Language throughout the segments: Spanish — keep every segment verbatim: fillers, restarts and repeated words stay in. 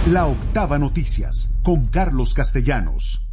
La Octava Noticias, con Carlos Castellanos.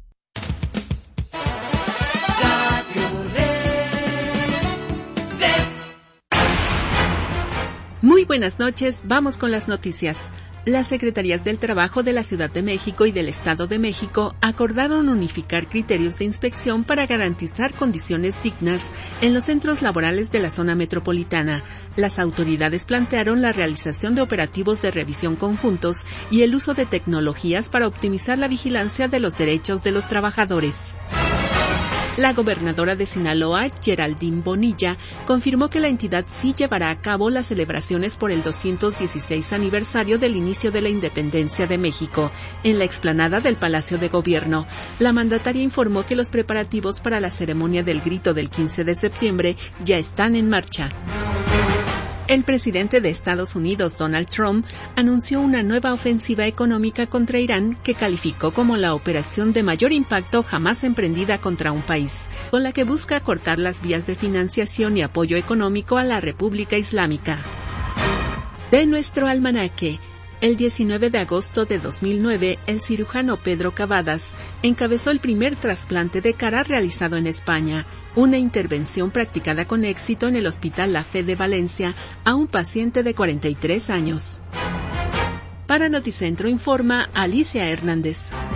Muy buenas noches, vamos con las noticias. Las Secretarías del Trabajo de la Ciudad de México y del Estado de México acordaron unificar criterios de inspección para garantizar condiciones dignas en los centros laborales de la zona metropolitana. Las autoridades plantearon la realización de operativos de revisión conjuntos y el uso de tecnologías para optimizar la vigilancia de los derechos de los trabajadores. La gobernadora de Sinaloa, Geraldine Bonilla, confirmó que la entidad sí llevará a cabo las celebraciones por el doscientos dieciséis aniversario del inicio de la independencia de México, en la explanada del Palacio de Gobierno. La mandataria informó que los preparativos para la ceremonia del grito del quince de septiembre ya están en marcha. El presidente de Estados Unidos, Donald Trump, anunció una nueva ofensiva económica contra Irán que calificó como la operación de mayor impacto jamás emprendida contra un país, con la que busca cortar las vías de financiación y apoyo económico a la República Islámica. De nuestro almanaque. El diecinueve de agosto de dos mil nueve, el cirujano Pedro Cavadas encabezó el primer trasplante de cara realizado en España, una intervención practicada con éxito en el Hospital La Fe de Valencia a un paciente de cuarenta y tres años. Para Noticentro informa Alicia Hernández.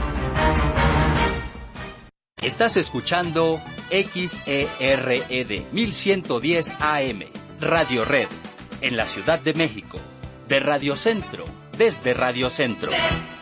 Estás escuchando X E R E D mil ciento diez A M, Radio Red, en la Ciudad de México, de Radio Centro. Desde Radio Centro.